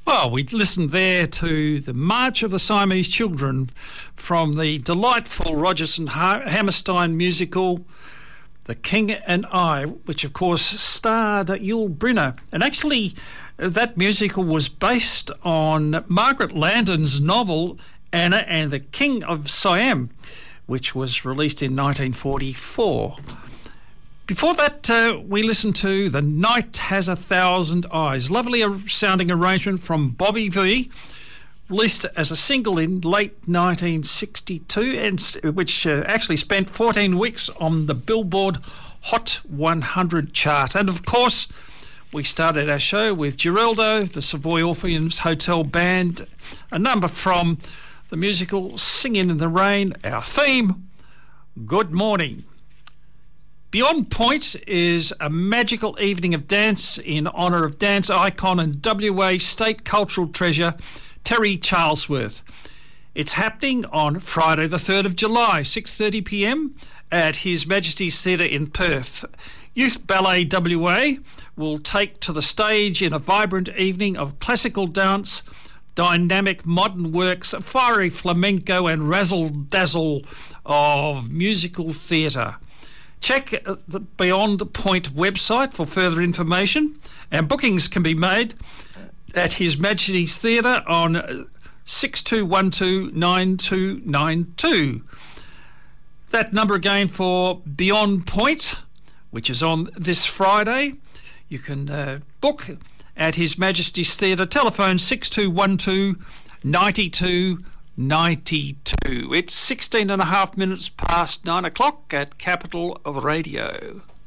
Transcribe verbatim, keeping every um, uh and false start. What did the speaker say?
Well, we listened there to the March of the Siamese Children from the delightful Rodgers and Hammerstein musical The King and I, which of course starred Yul Brynner. And actually, that musical was based on Margaret Landon's novel Anna and the King of Siam, which was released in nineteen forty-four. Before that, uh, we listened to The Night Has a Thousand Eyes. Lovely sounding arrangement from Bobby Vee, released as a single in late nineteen sixty-two, and which uh, actually spent fourteen weeks on the Billboard Hot one hundred chart. And of course, we started our show with Geraldo, the Savoy Orpheums Hotel Band, a number from the musical Singing in the Rain, our theme, Good Morning. Beyond Point is a magical evening of dance in honour of dance icon and W A state cultural treasure Terry Charlesworth. It's happening on Friday the third of July, six thirty p m at His Majesty's Theatre in Perth. Youth Ballet W A will take to the stage in a vibrant evening of classical dance, dynamic modern works, fiery flamenco and razzle-dazzle of musical theatre. Check the Beyond Point website for further information, and bookings can be made at His Majesty's Theatre on six two one two nine two nine two. That number again for Beyond Point, which is on this Friday. You can uh, book at His Majesty's Theatre, telephone six two one two nine two nine two. It's sixteen and a half minutes past nine o'clock at Capital Radio.